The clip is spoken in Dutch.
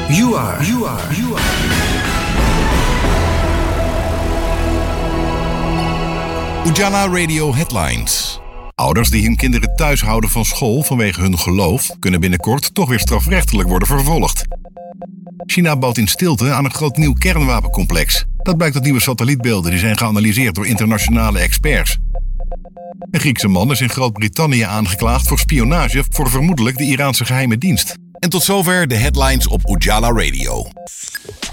You are. Ujala Radio Headlines. Ouders die hun kinderen thuis houden van school vanwege hun geloof kunnen binnenkort toch weer strafrechtelijk worden vervolgd. China bouwt in stilte aan een groot nieuw kernwapencomplex. Dat blijkt uit nieuwe satellietbeelden die zijn geanalyseerd door internationale experts. Een Griekse man is in Groot-Brittannië aangeklaagd voor spionage voor vermoedelijk de Iraanse geheime dienst. En tot zover de headlines op Ujala Radio.